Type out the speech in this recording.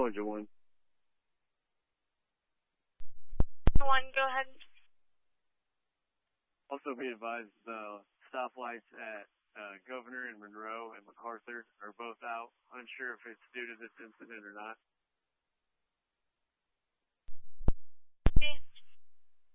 Georgia 1. One, go ahead. Also be advised the stoplights at Governor and Monroe and MacArthur are both out. Unsure if it's due to this incident or not.